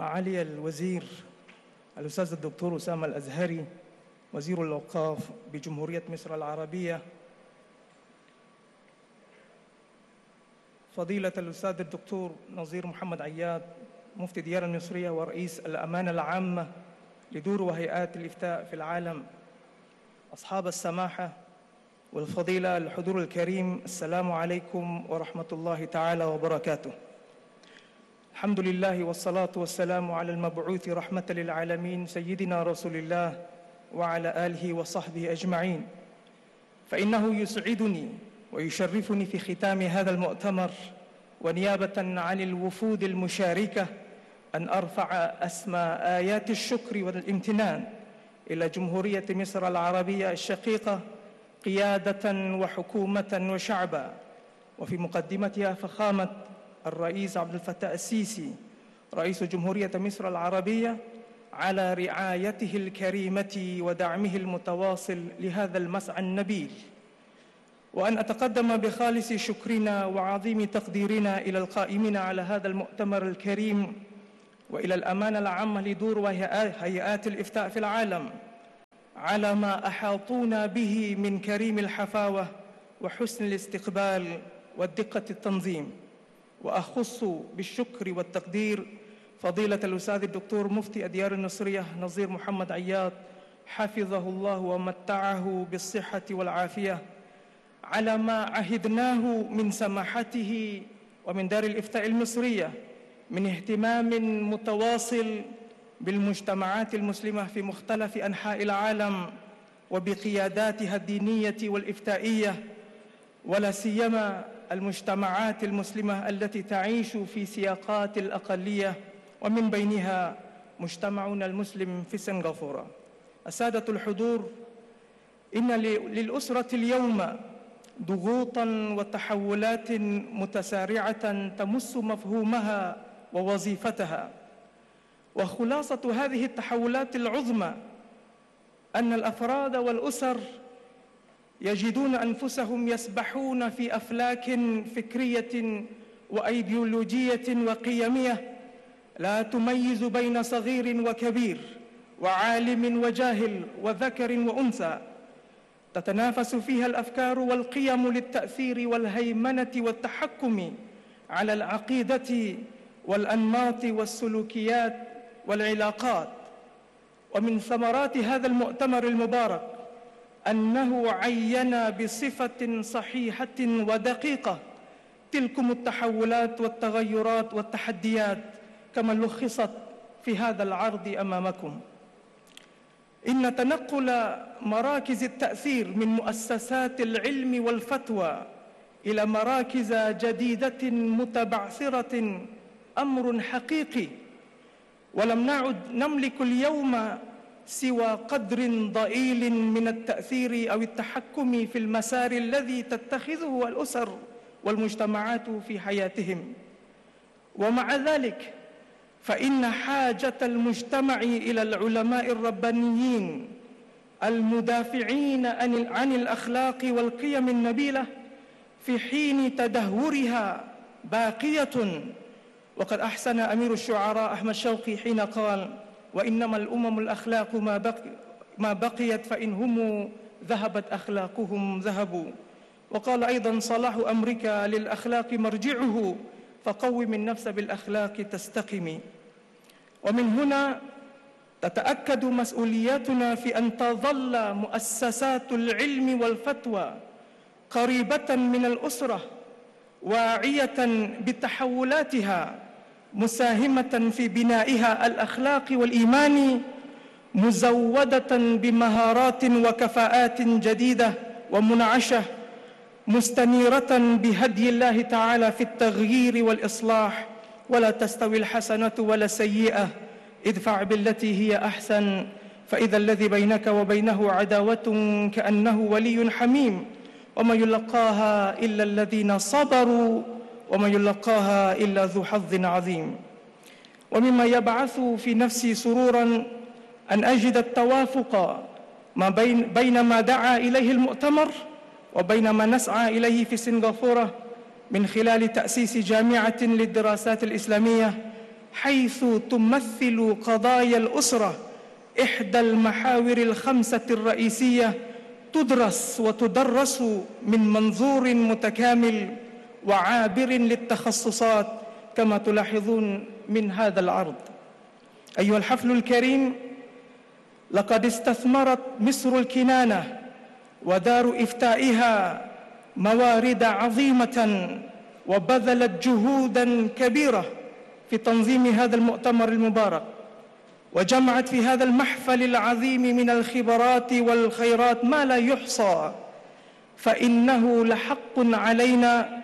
معالي الوزير الأستاذ الدكتور أسامة الأزهري وزير الأوقاف بجمهورية مصر العربية، فضيلة الأستاذ الدكتور نظير محمد عياد مفتي ديار المصرية ورئيس الأمانة العامة لدور وهيئات الإفتاء في العالم، أصحاب السماحة والفضيلة الحضور الكريم، السلام عليكم ورحمة الله تعالى وبركاته. الحمد لله والصلاة والسلام على المبعوث رحمة للعالمين سيدنا رسول الله وعلى آله وصحبه أجمعين. فإنه يسعدني ويشرفني في ختام هذا المؤتمر ونيابة عن الوفود المشاركة أن أرفع أسمى آيات الشكر والامتنان إلى جمهورية مصر العربية الشقيقة قيادة وحكومة وشعبا، وفي مقدمتها فخامة الرئيس عبد الفتاح السيسي رئيس جمهورية مصر العربية على رعايته الكريمة ودعمه المتواصل لهذا المسعى النبيل، وأن أتقدم بخالص شكرنا وعظيم تقديرنا إلى القائمين على هذا المؤتمر الكريم وإلى الأمانة العامة لدور وهيئات الإفتاء في العالم على ما أحاطونا به من كريم الحفاوة وحسن الاستقبال والدقة التنظيم. وأخص بالشكر والتقدير فضيلة الأستاذ الدكتور مفتي ديار المصرية نظير محمد عياد حفظه الله ومتعه بالصحة والعافية على ما عهدناه من سماحته ومن دار الإفتاء المصرية من اهتمام متواصل بالمجتمعات المسلمة في مختلف أنحاء العالم وبقياداتها الدينية والإفتائية، ولا سيما المجتمعات المسلمة التي تعيش في سياقات الأقلية، ومن بينها مجتمعنا المسلم في سنغافورة. السادة الحضور، إن للأسرة اليوم ضغوطاً وتحولات متسارعة تمس مفهومها ووظيفتها، وخلاصة هذه التحولات العظمى أن الأفراد والأسر يجدون أنفسهم يسبحون في أفلاك فكرية وأيديولوجية وقيمية لا تميز بين صغير وكبير وعالم وجاهل وذكر وأنثى، تتنافس فيها الأفكار والقيم للتأثير والهيمنة والتحكم على العقيدة والأنماط والسلوكيات والعلاقات. ومن ثمرات هذا المؤتمر المبارك أنه عين بصفة صحيحة ودقيقة تلكم التحولات والتغيرات والتحديات كما لخصت في هذا العرض أمامكم. إن تنقل مراكز التأثير من مؤسسات العلم والفتوى إلى مراكز جديدة متبعثرة أمر حقيقي، ولم نعد نملك اليوم سوى قدر ضئيل من التأثير أو التحكم في المسار الذي تتخذه الأسر والمجتمعات في حياتهم. ومع ذلك فإن حاجة المجتمع إلى العلماء الربانيين المدافعين عن الأخلاق والقيم النبيلة في حين تدهورها باقية. وقد أحسن أمير الشعراء أحمد شوقي حين قال: وإنما الأمم الأخلاق ما بقيت فإن هم ذهبت أخلاقهم ذهبوا. وقال أيضا: صلاح أمرك للأخلاق مرجعه فقوم النفس بالأخلاق تستقم. ومن هنا تتأكد مسؤولياتنا في أن تظل مؤسسات العلم والفتوى قريبة من الأسرة، واعية بتحولاتها، مساهمة في بنائها الأخلاق والإيمان، مزودة بمهارات وكفاءات جديدة ومنعشة، مستنيرة بهدي الله تعالى في التغيير والإصلاح. ولا تستوي الحسنة ولا السيئة، ادفع بالتي هي أحسن فإذا الذي بينك وبينه عداوة كأنه ولي حميم، وما يلقاها إلا الذين صبروا وما يلقاها إلا ذو حظ عظيم. ومما يبعث في نفسي سرورا أن أجد التوافق بين ما دعا إليه المؤتمر وبين ما نسعى إليه في سنغافورة من خلال تأسيس جامعة للدراسات الإسلامية حيث تمثل قضايا الأسرة إحدى المحاور الخمسة الرئيسية تدرس وتدرس من منظور متكامل وعابر للتخصصات كما تلاحظون من هذا العرض. أيها الحفل الكريم، لقد استثمرت مصر الكنانة ودار إفتائها موارد عظيمة وبذلت جهوداً كبيرة في تنظيم هذا المؤتمر المبارك، وجمعت في هذا المحفل العظيم من الخبرات والخيرات ما لا يحصى. فإنه لحق علينا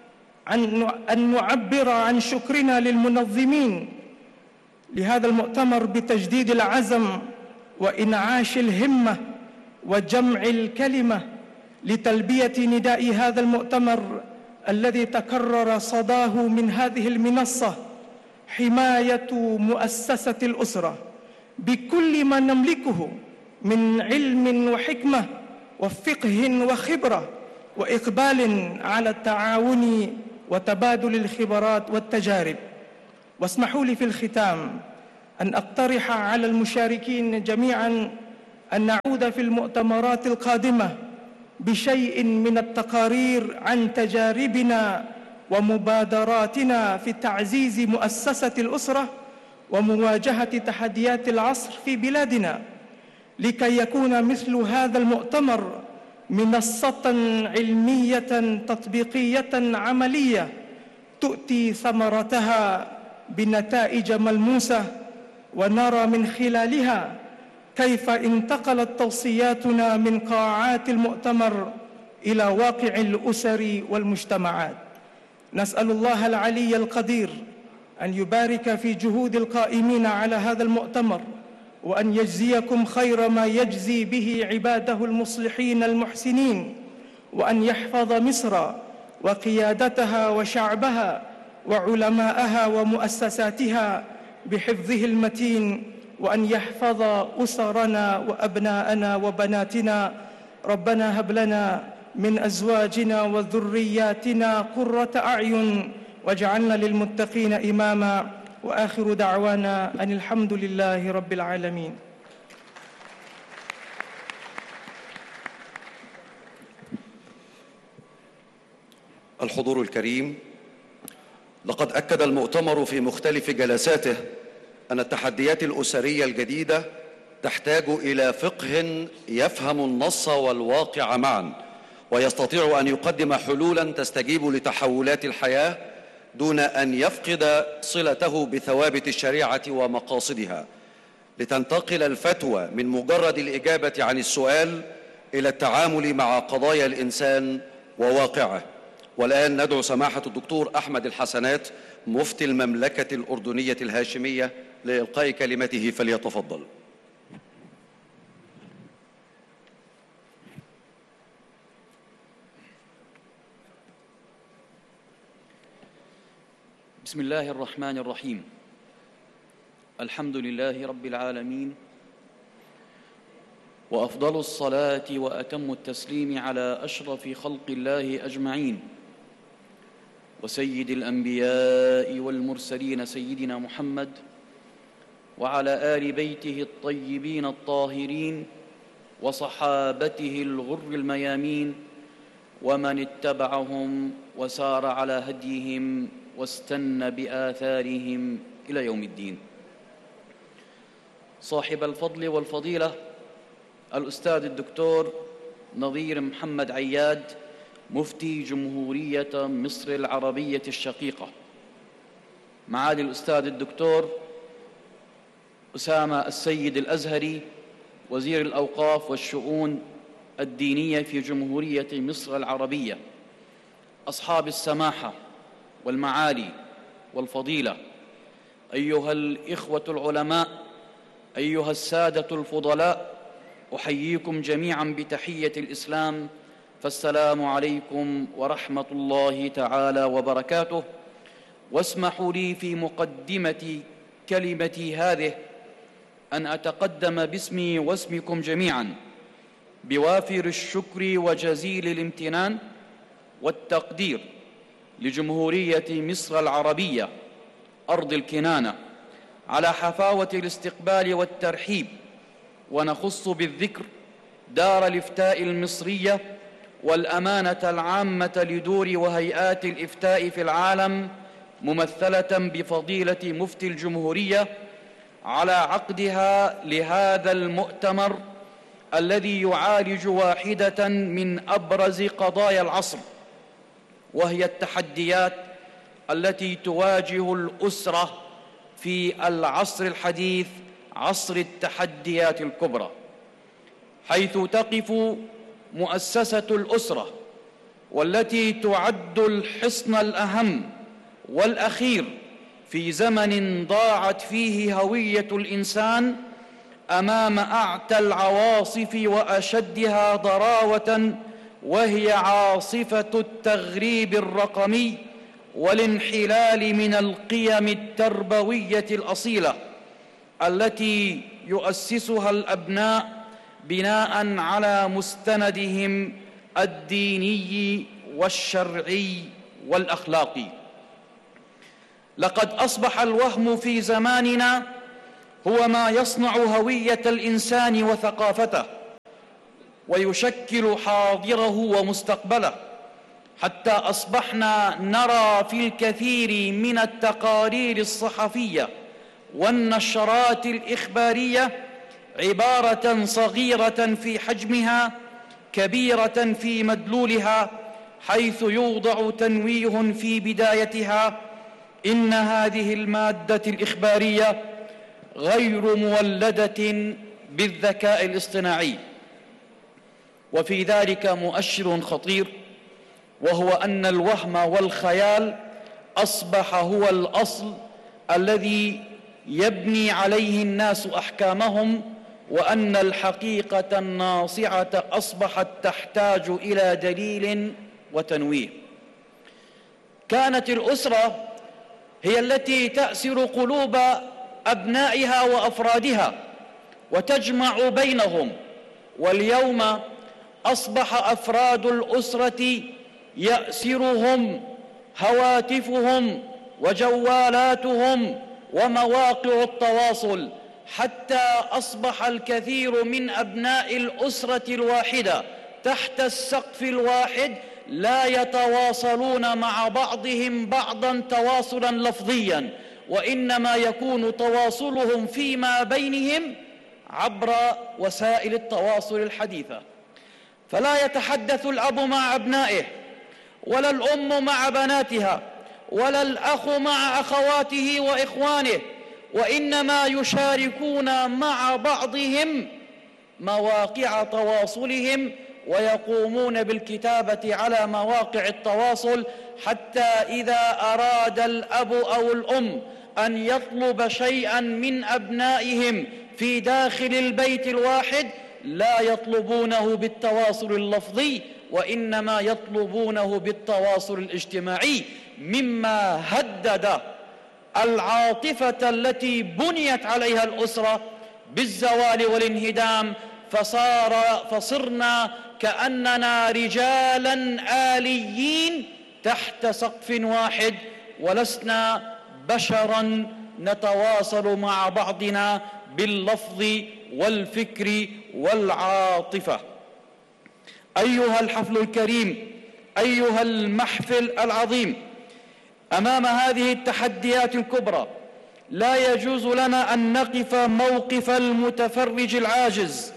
أن نعبر عن شكرنا للمنظمين لهذا المؤتمر بتجديد العزم وإنعاش الهمة وجمع الكلمة لتلبية نداء هذا المؤتمر الذي تكرر صداه من هذه المنصة: حماية مؤسسة الأسرة بكل ما نملكه من علم وحكمة وفقه وخبرة وإقبال على التعاون وتبادل الخبرات والتجارب. واسمحوا لي في الختام أن أقترح على المشاركين جميعاً أن نعود في المؤتمرات القادمة بشيء من التقارير عن تجاربنا ومبادراتنا في تعزيز مؤسسة الأسرة ومواجهة تحديات العصر في بلادنا، لكي يكون مثل هذا المؤتمر منصة علمية تطبيقية عملية تؤتي ثمرتها بنتائج ملموسة، ونرى من خلالها كيف انتقلت توصياتنا من قاعات المؤتمر إلى واقع الأسر والمجتمعات. نسأل الله العلي القدير أن يبارك في جهود القائمين على هذا المؤتمر، وأن يجزيكم خير ما يجزي به عباده المصلحين المحسنين، وأن يحفظ مصر وقيادتها وشعبها وعلماءها ومؤسساتها بحفظه المتين، وأن يحفظ أسرنا وأبناءنا وبناتنا. ربنا هب لنا من أزواجنا وذرياتنا قرة أعين واجعلنا للمتقين إماما، وآخر دعوانا أن الحمد لله رب العالمين. الحضور الكريم، لقد أكد المؤتمر في مختلف جلساته أن التحديات الأسرية الجديدة تحتاج إلى فقه يفهم النص والواقع معا، ويستطيع أن يقدم حلولا تستجيب لتحولات الحياة دون أن يفقد صلته بثوابت الشريعة ومقاصدها، لتنتقل الفتوى من مجرد الإجابة عن السؤال إلى التعامل مع قضايا الإنسان وواقعه. والآن ندعو سماحة الدكتور أحمد الحسنات مفتي المملكة الأردنية الهاشمية لإلقاء كلمته، فليتفضل. بسم الله الرحمن الرحيم. الحمد لله رب العالمين، وأفضل الصلاة وأتم التسليم على أشرف خلق الله أجمعين، وسيد الأنبياء والمرسلين سيدنا محمد، وعلى آل بيته الطيبين الطاهرين وصحابته الغر الميامين، ومن اتبعهم وسار على هديهم واستنى بآثارهم إلى يوم الدين. صاحب الفضل والفضيلة الأستاذ الدكتور نظير محمد عياد، مفتي جمهورية مصر العربية الشقيقة، معالي الأستاذ الدكتور أسامة السيد الأزهري، وزير الأوقاف والشؤون الدينية في جمهورية مصر العربية، أصحاب السماحة والمعالي والفضيلة، أيها الإخوة العلماء، أيها السادة الفضلاء، أحييكم جميعا بتحية الإسلام، فالسلام عليكم ورحمة الله تعالى وبركاته. واسمحوا لي في مقدمة كلمتي هذه أن أتقدم باسمي واسمكم جميعا بوافر الشكر وجزيل الامتنان والتقدير لجمهورية مصر العربية أرض الكنانة على حفاوة الاستقبال والترحيب، ونخص بالذكر دار الإفتاء المصرية والأمانة العامة لدور وهيئات الإفتاء في العالم ممثلة بفضيلة مفتي الجمهورية على عقدها لهذا المؤتمر الذي يعالج واحدة من أبرز قضايا العصر، وهي التحديات التي تواجه الأسرة في العصر الحديث، عصر التحديات الكبرى، حيث تقف مؤسسة الأسرة والتي تعد الحصن الأهم والأخير في زمن ضاعت فيه هوية الإنسان أمام أعتى العواصف وأشدها ضراوة، وهي عاصفة التغريب الرقمي والانحلال من القيم التربوية الأصيلة التي يؤسسها الأبناء بناء على مستندهم الديني والشرعي والأخلاقي. لقد أصبح الوهم في زماننا هو ما يصنع هوية الإنسان وثقافته ويشكل حاضره ومستقبله، حتى أصبحنا نرى في الكثير من التقارير الصحفية والنشرات الإخبارية عبارة صغيرة في حجمها كبيرة في مدلولها، حيث يوضع تنويه في بدايتها: إن هذه المادة الإخبارية غير مولدة بالذكاء الاصطناعي. وفي ذلك مؤشر خطير، وهو أن الوهم والخيال أصبح هو الأصل الذي يبني عليه الناس أحكامهم، وأن الحقيقة الناصعة أصبحت تحتاج إلى دليل وتنويه. كانت الأسرة هي التي تأسر قلوب أبنائها وأفرادها وتجمع بينهم، واليوم أصبح أفراد الأسرة يأسرهم هواتفهم وجوالاتهم ومواقع التواصل، حتى أصبح الكثير من أبناء الأسرة الواحدة تحت السقف الواحد لا يتواصلون مع بعضهم بعضا تواصلا لفظيا، وإنما يكون تواصلهم فيما بينهم عبر وسائل التواصل الحديثة. فلا يتحدث الأب مع أبنائه، ولا الأم مع بناتها، ولا الأخ مع أخواته وإخوانه، وإنما يشاركون مع بعضهم مواقع تواصلهم ويقومون بالكتابة على مواقع التواصل، حتى إذا أراد الأب أو الأم أن يطلب شيئا من أبنائهم في داخل البيت الواحد لا يطلبونه بالتواصل اللفظي، وإنما يطلبونه بالتواصل الاجتماعي، مما هدد العاطفة التي بنيت عليها الأسرة بالزوال والانهدام، فصرنا كأننا رجالا آليين تحت سقف واحد، ولسنا بشرا نتواصل مع بعضنا باللفظ والفكر والعاطفة. أيها الحفل الكريم، أيها المحفل العظيم، أمام هذه التحديات الكبرى لا يجوز لنا أن نقف موقف المتفرج العاجز،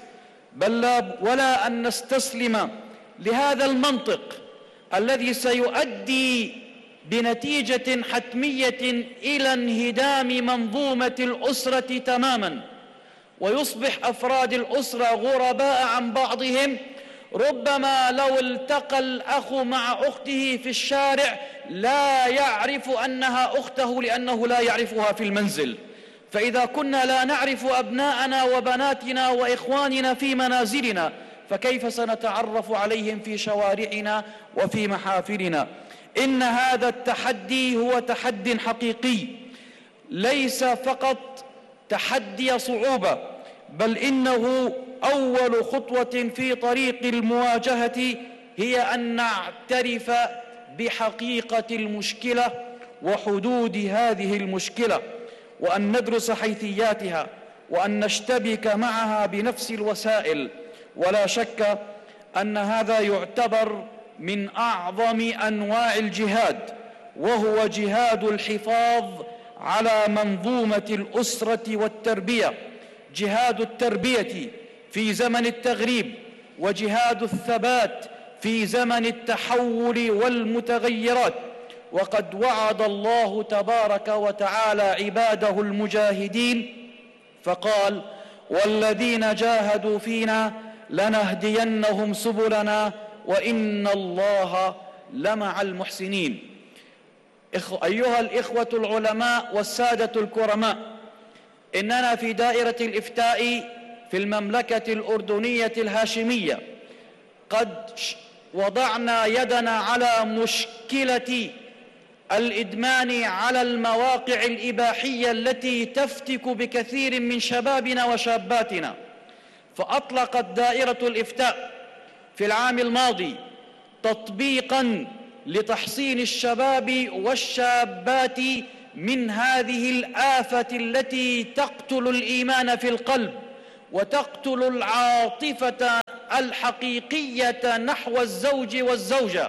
ولا أن نستسلم لهذا المنطق الذي سيؤدي بنتيجة حتمية إلى انهدام منظومة الأسرة تماما، ويصبح أفراد الأسرة غرباء عن بعضهم. ربما لو التقى الأخ مع أخته في الشارع لا يعرف أنها أخته لأنه لا يعرفها في المنزل. فإذا كنا لا نعرف أبناءنا وبناتنا وإخواننا في منازلنا، فكيف سنتعرف عليهم في شوارعنا وفي محافلنا؟ إن هذا التحدي هو تحدي حقيقي، ليس فقط تحدي صعوبة، بل إنه أول خطوة في طريق المواجهة هي أن نعترف بحقيقة المشكلة وحدود هذه المشكلة، وأن ندرس حيثياتها، وأن نشتبك معها بنفس الوسائل. ولا شك أن هذا يعتبر من أعظم أنواع الجهاد، وهو جهاد الحفاظ على منظومة الأسرة والتربية، جهاد التربية في زمن التغريب، وجهاد الثبات في زمن التحول والمتغيرات. وقد وعد الله تبارك وتعالى عباده المجاهدين فقال: والذين جاهدوا فينا لنهدينهم سبلنا وإن الله لمع المحسنين. أيها الإخوة العلماء والسادة الكرماء، إننا في دائرة الإفتاء في المملكة الأردنية الهاشمية قد وضعنا يدنا على مشكلة الإدمان على المواقع الإباحية التي تفتك بكثير من شبابنا وشاباتنا. فأطلقت دائرة الإفتاء في العام الماضي تطبيقاً لتحصين الشباب والشابات من هذه الآفة التي تقتل الإيمان في القلب وتقتل العاطفة الحقيقية نحو الزوج والزوجة.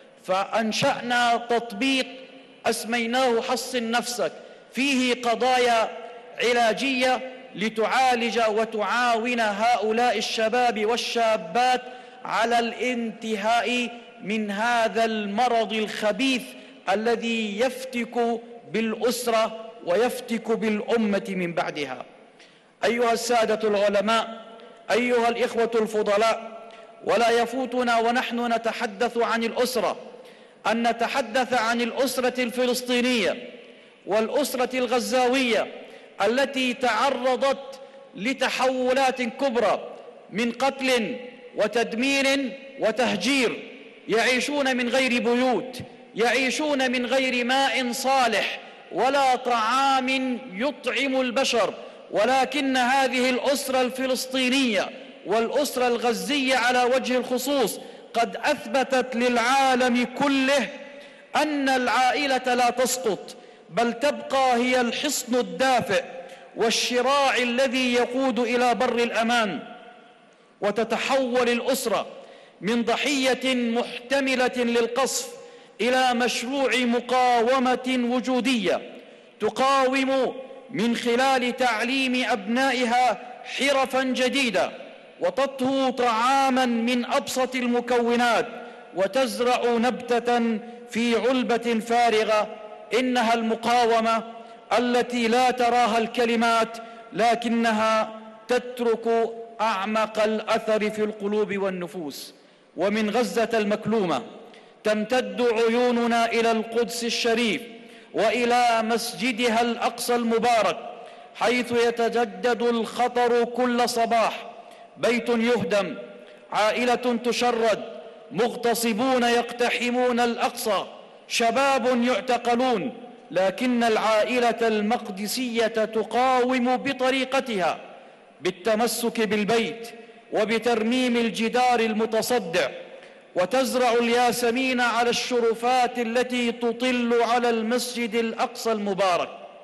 فأنشأنا تطبيق أسميناه حصن نفسك، فيه قضايا علاجية لتعالج وتعاون هؤلاء الشباب والشابات على الانتهاء من هذا المرض الخبيث الذي يفتك بالأسرة ويفتك بالأمة من بعدها. أيها السادة العلماء، أيها الإخوة الفضلاء، ولا يفوتنا ونحن نتحدث عن الأسرة أن نتحدث عن الأسرة الفلسطينية والأسرة الغزاوية التي تعرضت لتحولات كبرى من قتل وتدمير وتهجير. يعيشون من غير بيوت، يعيشون من غير ماء صالح ولا طعام يطعم البشر. ولكن هذه الأسرة الفلسطينية والأسرة الغزية على وجه الخصوص قد أثبتت للعالم كله أن العائلة لا تسقط، بل تبقى هي الحصن الدافئ والشراع الذي يقود إلى بر الأمان. وتتحول الأسرة من ضحية محتملة للقصف إلى مشروع مقاومة وجودية تقاوم من خلال تعليم أبنائها حرفا جديدة، وتطهو طعاما من أبسط المكونات، وتزرع نبتة في علبة فارغة. إنها المقاومة التي لا تراها الكلمات لكنها تترك أعمق الأثر في القلوب والنفوس. ومن غزة المكلومة تمتد عيوننا إلى القدس الشريف وإلى مسجدها الأقصى المبارك، حيث يتجدد الخطر كل صباح. بيت يهدم، عائلة تشرد، مغتصبون يقتحمون الأقصى، شباب يعتقلون. لكن العائلة المقدسية تقاوم بطريقتها، بالتمسك بالبيت وبترميم الجدار المتصدع، وتزرع الياسمين على الشرفات التي تطل على المسجد الأقصى المبارك.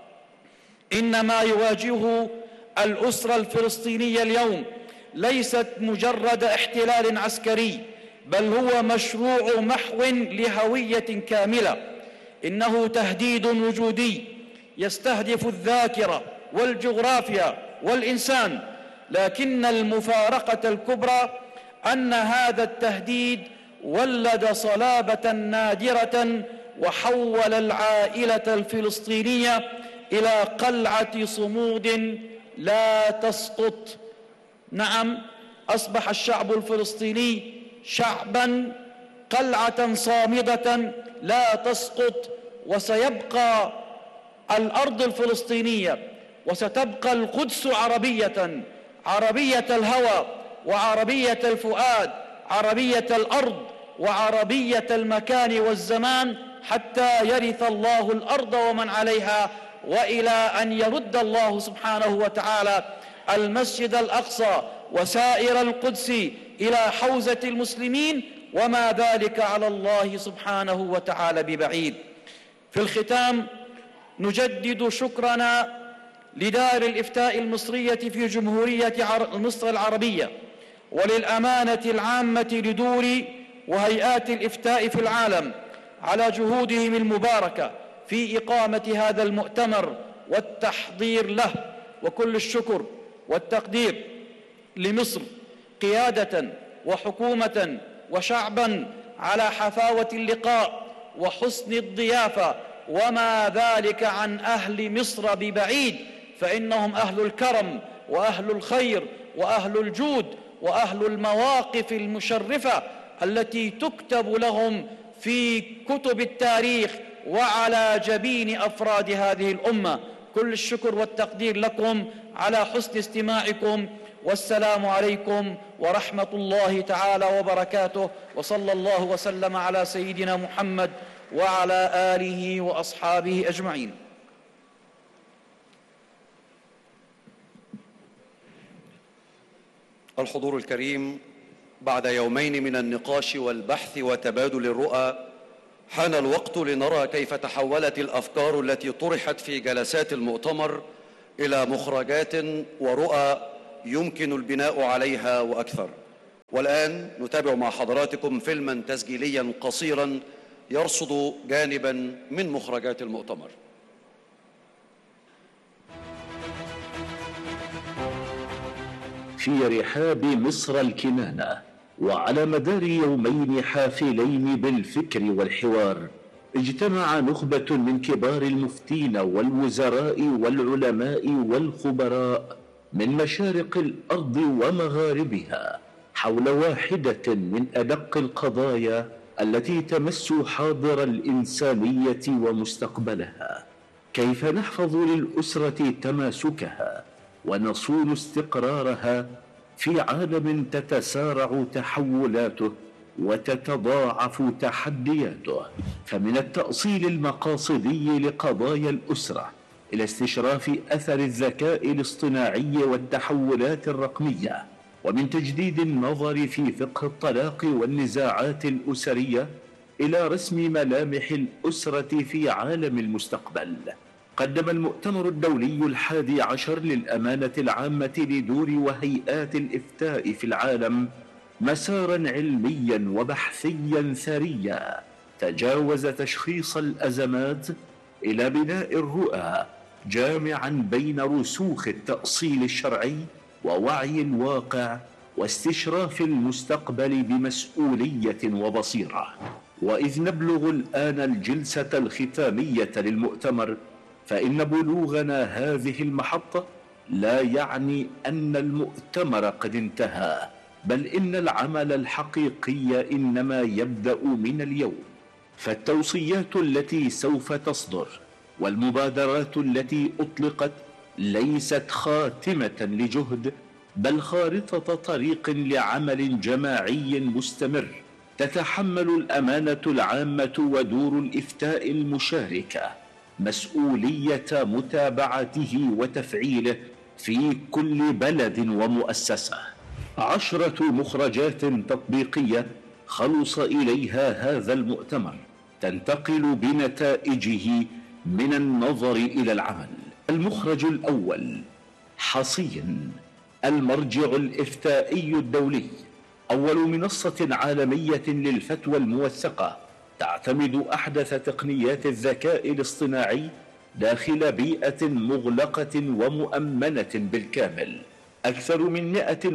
إن ما يواجهه الأسرة الفلسطينية اليوم ليست مجرد احتلال عسكري، بل هو مشروع محو لهوية كاملة. إنه تهديد وجودي يستهدف الذاكرة والجغرافيا والإنسان. لكن المفارقة الكبرى أن هذا التهديد ولد صلابة نادرة وحول العائلة الفلسطينية إلى قلعة صمود لا تسقط. نعم، أصبح الشعب الفلسطيني شعباً قلعة صامدة لا تسقط. وسيبقى الأرض الفلسطينية وستبقى القدس عربية، عربية الهوى وعربية الفؤاد، عربية الأرض وعربية المكان والزمان، حتى يرث الله الأرض ومن عليها، وإلى أن يرد الله سبحانه وتعالى المسجد الأقصى وسائر القدس إلى حوزة المسلمين، وما ذلك على الله سبحانه وتعالى ببعيد. في الختام نجدد شكرنا لدار الإفتاء المصرية في جمهورية مصر العربية وللأمانة العامة لدور وهيئات الإفتاء في العالم على جهودهم المباركة في إقامة هذا المؤتمر والتحضير له، وكل الشكر والتقدير لمصر قيادة وحكومة وشعبا على حفاوة اللقاء وحسن الضيافة، وما ذلك عن أهل مصر ببعيد، فإنهم أهل الكرم وأهل الخير وأهل الجود وأهل المواقف المشرفة التي تكتب لهم في كتب التاريخ وعلى جبين أفراد هذه الأمة. كل الشكر والتقدير لكم على حسن استماعكم، والسلام عليكم ورحمة الله تعالى وبركاته، وصلى الله وسلم على سيدنا محمد وعلى آله وأصحابه أجمعين. الحضور الكريم، بعد يومين من النقاش والبحث وتبادل الرؤى، حان الوقت لنرى كيف تحولت الأفكار التي طرحت في جلسات المؤتمر إلى مخرجات ورؤى يمكن البناء عليها وأكثر. والآن نتابع مع حضراتكم فيلما تسجيليا قصيرا يرصد جانبا من مخرجات المؤتمر. في رحاب مصر الكنانة، وعلى مدار يومين حافلين بالفكر والحوار، اجتمع نخبة من كبار المفتين والوزراء والعلماء والخبراء من مشارق الأرض ومغاربها حول واحدة من أدق القضايا التي تمس حاضر الإنسانية ومستقبلها: كيف نحفظ للأسرة تماسكها ونصون استقرارها في عالم تتسارع تحولاته وتتضاعف تحدياته. فمن التأصيل المقاصدي لقضايا الأسرة إلى استشراف أثر الذكاء الاصطناعي والتحولات الرقمية، ومن تجديد النظر في فقه الطلاق والنزاعات الأسرية إلى رسم ملامح الأسرة في عالم المستقبل، قدم المؤتمر الدولي 11 للأمانة العامة لدور وهيئات الإفتاء في العالم مساراً علمياً وبحثياً ثرياً تجاوز تشخيص الأزمات إلى بناء الرؤى، جامعاً بين رسوخ التأصيل الشرعي ووعي الواقع واستشراف المستقبل بمسؤولية وبصيرة. وإذ نبلغ الآن الجلسة الختامية للمؤتمر، فإن بلوغنا هذه المحطة لا يعني أن المؤتمر قد انتهى، بل إن العمل الحقيقي إنما يبدأ من اليوم. فالتوصيات التي سوف تصدر والمبادرات التي أطلقت ليست خاتمة لجهد، بل خارطة طريق لعمل جماعي مستمر تتحمل الأمانة العامة ودور الإفتاء المشاركة مسؤولية متابعته وتفعيله في كل بلد ومؤسسة. 10 مخرجات تطبيقية خلص إليها هذا المؤتمر تنتقل بنتائجه من النظر إلى العمل. المخرج الأول: حصين، المرجع الإفتائي الدولي، أول منصة عالمية للفتوى الموثقة تعتمد أحدث تقنيات الذكاء الاصطناعي داخل بيئة مغلقة ومؤمنة بالكامل. أكثر من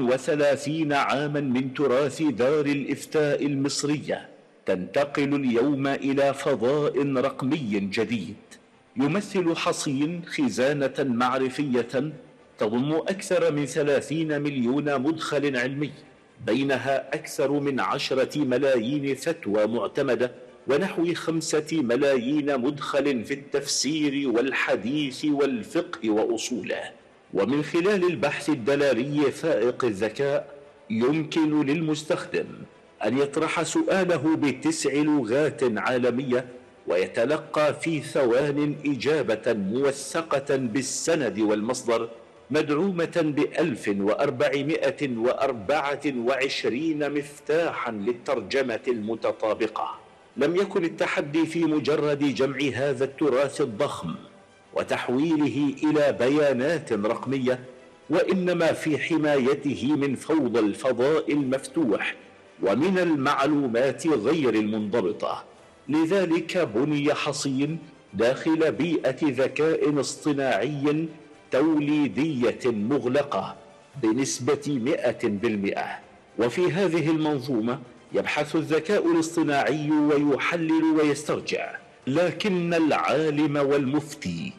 130 عاما من تراث دار الإفتاء المصرية تنتقل اليوم إلى فضاء رقمي جديد. يمثل حصين خزانة معرفية تضم أكثر من 30 مليون مدخل علمي، بينها أكثر من 10 ملايين فتوى معتمدة ونحو 5 ملايين مدخل في التفسير والحديث والفقه وأصوله. ومن خلال البحث الدلالي فائق الذكاء يمكن للمستخدم أن يطرح سؤاله ب9 لغات عالمية ويتلقى في ثوان إجابة موثقة بالسند والمصدر، مدعومة ب1424 مفتاحا للترجمة المتطابقة. لم يكن التحدي في مجرد جمع هذا التراث الضخم وتحويله إلى بيانات رقمية، وإنما في حمايته من فوضى الفضاء المفتوح ومن المعلومات غير المنضبطة. لذلك بني حصين داخل بيئة ذكاء اصطناعي توليدية مغلقة بنسبة 100%. وفي هذه المنظومة يبحث الذكاء الاصطناعي ويحلل ويسترجع، لكن العالم والمفتي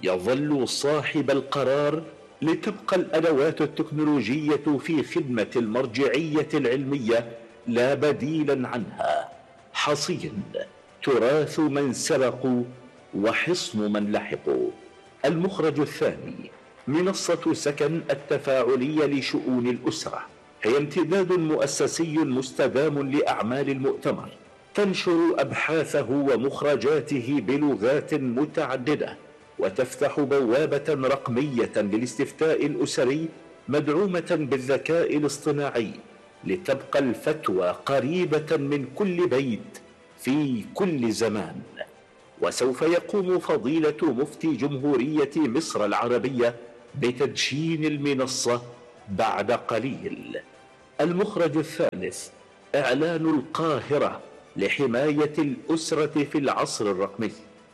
يظل صاحب القرار لتبقى الأدوات التكنولوجية في خدمة المرجعية العلمية لا بديلا عنها. حصين تراث من سبقوا وحصن من لحقوا. المخرج الثاني منصة سكن التفاعلية لشؤون الأسرة، هي امتداد مؤسسي مستدام لأعمال المؤتمر، تنشر أبحاثه ومخرجاته بلغات متعددة، وتفتح بوابة رقمية للاستفتاء الأسري مدعومة بالذكاء الاصطناعي، لتبقى الفتوى قريبة من كل بيت في كل زمان. وسوف يقوم فضيلة مفتي جمهورية مصر العربية بتدشين المنصة بعد قليل. المخرج الثالث إعلان القاهرة لحماية الأسرة في العصر الرقمي،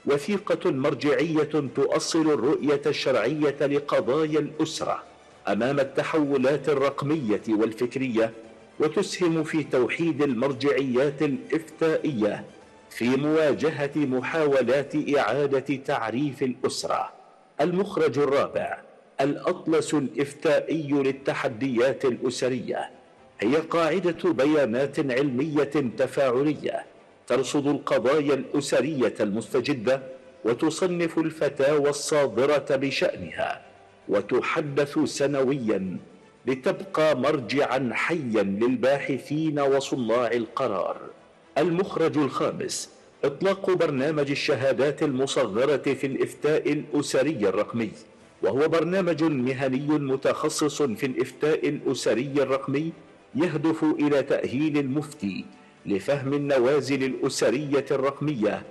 وثيقة مرجعية تؤصل الرؤية الشرعية لقضايا الأسرة أمام التحولات الرقمية والفكرية، وتسهم في توحيد المرجعيات الإفتائية في مواجهة محاولات إعادة تعريف الأسرة. المخرج الرابع الأطلس الإفتائي للتحديات الأسرية، هي قاعدة بيانات علمية تفاعلية ترصد القضايا الأسرية المستجدة وتصنف الفتاوى الصادرة بشأنها، وتحدث سنويا لتبقى مرجعا حيا للباحثين وصناع القرار. المخرج الخامس إطلاق برنامج الشهادات المصغرة في الإفتاء الأسري الرقمي، وهو برنامج مهني متخصص في الإفتاء الأسري الرقمي يهدف إلى تأهيل المفتي لفهم النوازل الأسرية الرقمية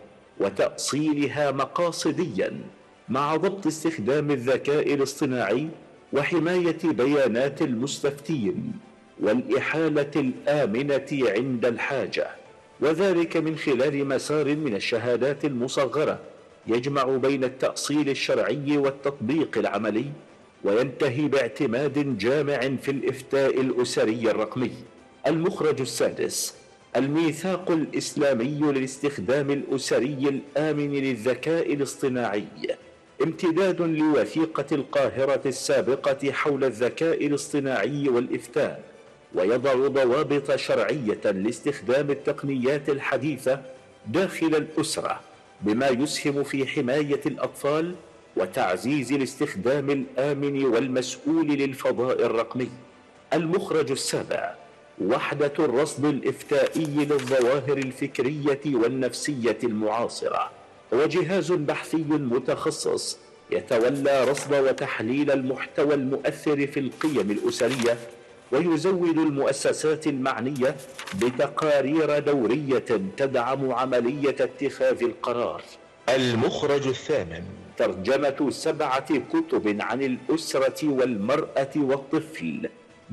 وتأصيلها مقاصديا، مع ضبط استخدام الذكاء الاصطناعي وحماية بيانات المستفتين والإحالة الآمنة عند الحاجة، وذلك من خلال مسار من الشهادات المصغرة يجمع بين التأصيل الشرعي والتطبيق العملي، وينتهي باعتماد جامع في الإفتاء الأسري الرقمي. المخرج السادس الميثاق الإسلامي للاستخدام الأسري الآمن للذكاء الاصطناعي، امتداد لوثيقة القاهرة السابقة حول الذكاء الاصطناعي والإفتاء، ويضع ضوابط شرعية لاستخدام التقنيات الحديثة داخل الأسرة، بما يسهم في حماية الأطفال وتعزيز الاستخدام الآمن والمسؤول للفضاء الرقمي. المخرج السابع وحدة الرصد الإفتائي للظواهر الفكرية والنفسية المعاصرة، هو جهاز بحثي متخصص يتولى رصد وتحليل المحتوى المؤثر في القيم الأسرية، ويزود المؤسسات المعنية بتقارير دورية تدعم عملية اتخاذ القرار. المخرج الثامن ترجمة 7 كتب عن الأسرة والمرأة والطفل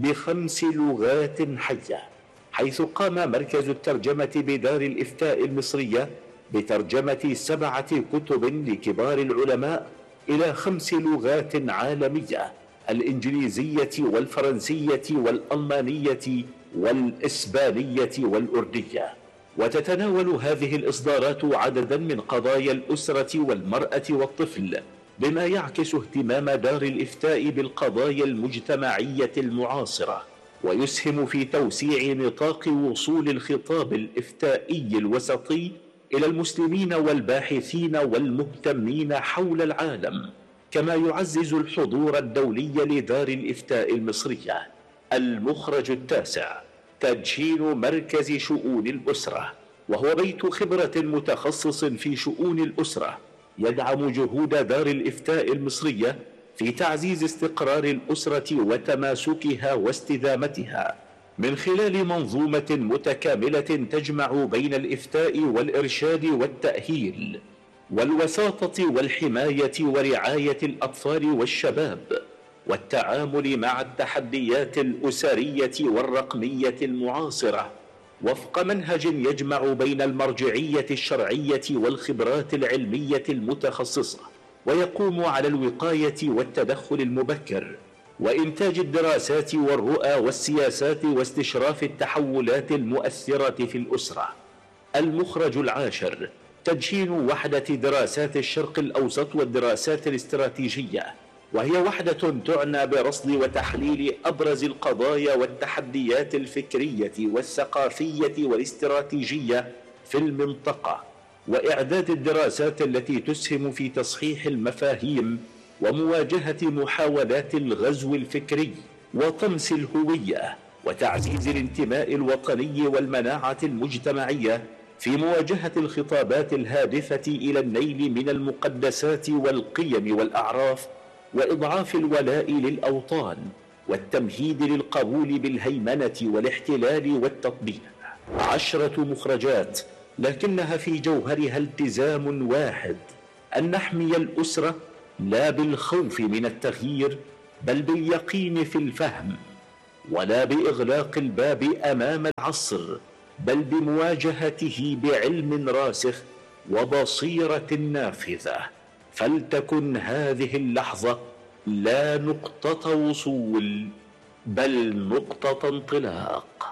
ب5 لغات حية، حيث قام مركز الترجمة بدار الإفتاء المصرية بترجمة 7 كتب لكبار العلماء إلى 5 لغات عالمية: الإنجليزية والفرنسية والألمانية والإسبانية والأردية. وتتناول هذه الإصدارات عددا من قضايا الأسرة والمرأة والطفل، بما يعكس اهتمام دار الإفتاء بالقضايا المجتمعية المعاصرة، ويسهم في توسيع نطاق وصول الخطاب الإفتائي الوسطي إلى المسلمين والباحثين والمهتمين حول العالم، كما يعزز الحضور الدولي لدار الإفتاء المصرية. المخرج التاسع تدشين مركز شؤون الأسرة، وهو بيت خبرة متخصص في شؤون الأسرة يدعم جهود دار الإفتاء المصرية في تعزيز استقرار الأسرة وتماسكها واستدامتها، من خلال منظومة متكاملة تجمع بين الإفتاء والإرشاد والتأهيل والوساطة والحماية ورعاية الأطفال والشباب والتعامل مع التحديات الأسرية والرقمية المعاصرة وفق منهج يجمع بين المرجعية الشرعية والخبرات العلمية المتخصصة، ويقوم على الوقاية والتدخل المبكر وإنتاج الدراسات والرؤى والسياسات واستشراف التحولات المؤثرة في الأسرة. المخرج العاشر: تدشين وحدة دراسات الشرق الأوسط والدراسات الاستراتيجية، وهي وحدة تعنى برصد وتحليل أبرز القضايا والتحديات الفكرية والثقافية والاستراتيجية في المنطقة، وإعداد الدراسات التي تسهم في تصحيح المفاهيم ومواجهة محاولات الغزو الفكري وطمس الهوية وتعزيز الانتماء الوطني والمناعة المجتمعية في مواجهة الخطابات الهادفة إلى النيل من المقدسات والقيم والأعراف وإضعاف الولاء للأوطان والتمهيد للقبول بالهيمنة والاحتلال والتطبيع. 10 مخرجات، لكنها في جوهرها التزام واحد: أن نحمي الأسرة لا بالخوف من التغيير بل باليقين في الفهم، ولا بإغلاق الباب أمام العصر بل بمواجهته بعلم راسخ وبصيرة نافذة. فلتكن هذه اللحظة لا نقطة وصول بل نقطة انطلاق.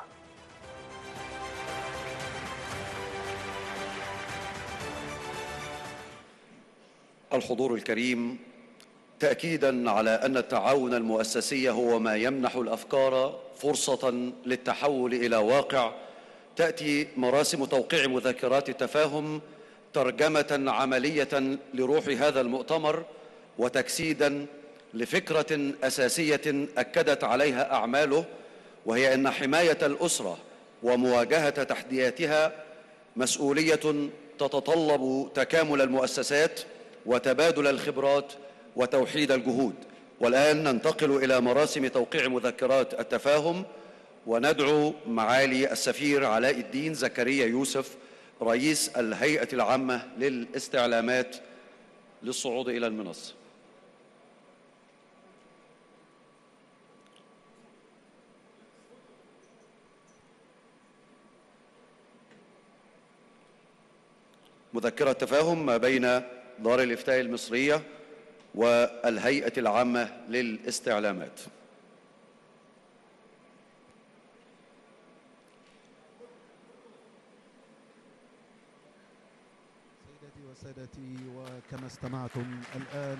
الحضور الكريم، تأكيدا على أن التعاون المؤسسي هو ما يمنح الأفكار فرصة للتحول إلى واقع، تأتي مراسم توقيع مذكرات التفاهم ترجمة عملية لروح هذا المؤتمر وتجسيدا لفكرة أساسية أكدت عليها أعماله، وهي أن حماية الأسرة ومواجهة تحدياتها مسؤولية تتطلب تكامل المؤسسات وتبادل الخبرات وتوحيد الجهود. والآن ننتقل إلى مراسم توقيع مذكرات التفاهم، وندعو معالي السفير علاء الدين زكريا يوسف رئيس الهيئة العامة للاستعلامات للصعود إلى المنصة. مذكرة تفاهم ما بين دار الإفتاء المصرية والهيئة العامة للاستعلامات. سيدتي وسادتي، وكما استمعتم الآن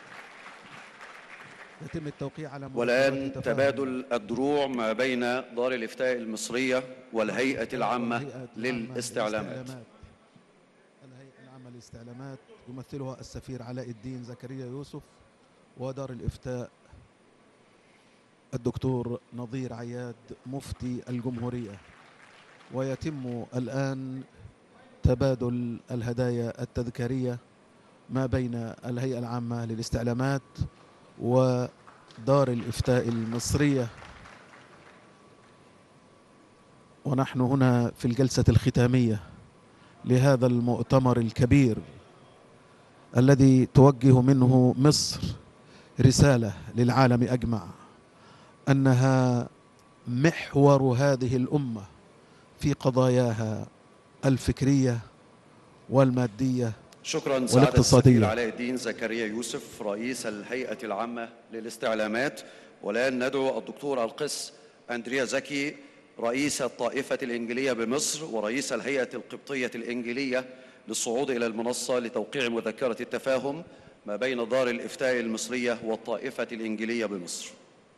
يتم التوقيع على والآن تبادل الدروع ما بين دار الإفتاء المصرية والهيئة العامة للاستعلامات. الهيئة العامة للاستعلامات يمثلها السفير علاء الدين زكريا يوسف، ودار الإفتاء الدكتور نظير عياد مفتي الجمهورية. ويتم الآن تبادل الهدايا التذكارية ما بين الهيئة العامة للاستعلامات ودار الإفتاء المصرية. ونحن هنا في الجلسة الختامية لهذا المؤتمر الكبير الذي توجه منه مصر رسالة للعالم أجمع أنها محور هذه الأمة في قضاياها الفكرية والمادية. شكرا سعادة السفير علاء الدين زكريا يوسف رئيس الهيئة العامة للاستعلامات. والآن ندعو الدكتور القس أندريا زكي رئيس الطائفة الإنجيلية بمصر ورئيس الهيئة القبطية الإنجيلية للصعود إلى المنصة لتوقيع مذكرة التفاهم ما بين دار الإفتاء المصرية والطائفة الإنجيلية بمصر.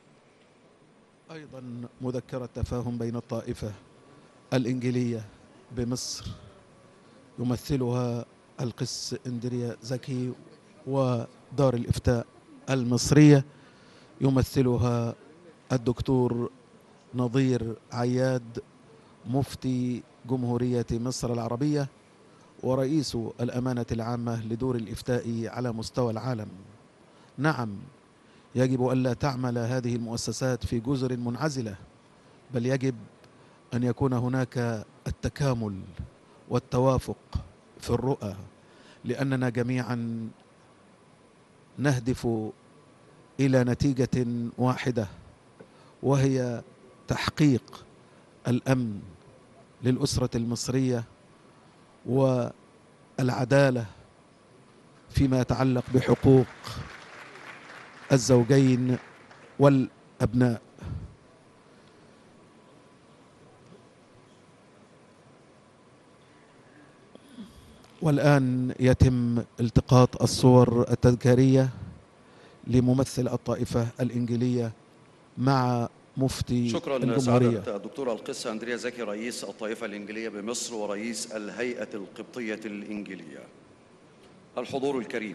أيضا مذكرة تفاهم بين الطائفة الإنجيلية بمصر يمثلها القس أندريا زكي، ودار الإفتاء المصرية يمثلها الدكتور نظير عياد مفتي جمهورية مصر العربية ورئيس الأمانة العامة لدور الإفتاء على مستوى العالم. نعم، يجب ألا تعمل هذه المؤسسات في جزر منعزلة، بل يجب أن يكون هناك التكامل والتوافق في الرؤى، لأننا جميعا نهدف إلى نتيجة واحدة، وهي تحقيق الأمن للأسرة المصرية والعدالة فيما يتعلق بحقوق الزوجين والأبناء. والآن يتم التقاط الصور التذكارية لممثل الطائفة الإنجيلية مع مفتي شكرا الجمهورية. سعادة الدكتور القس أندريا زكي رئيس الطائفة الإنجيلية بمصر ورئيس الهيئة القبطية الإنجيلية. الحضور الكريم،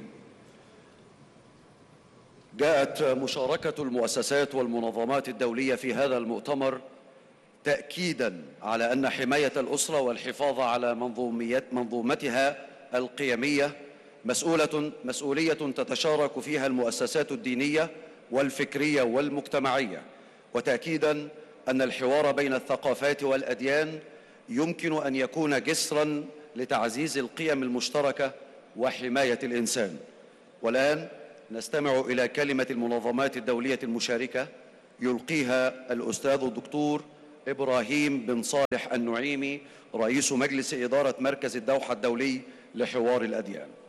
جاءت مشاركة المؤسسات والمنظمات الدولية في هذا المؤتمر تأكيداً على أن حماية الأسرة والحفاظ على منظومتها القيمية مسؤولية تتشارك فيها المؤسسات الدينية والفكرية والمجتمعية، وتأكيداً أن الحوار بين الثقافات والأديان يمكن أن يكون جسراً لتعزيز القيم المشتركة وحماية الإنسان. والآن نستمع إلى كلمة المنظمات الدولية المشاركة يلقيها الأستاذ الدكتور إبراهيم بن صالح النعيمي رئيس مجلس إدارة مركز الدوحة الدولي لحوار الأديان.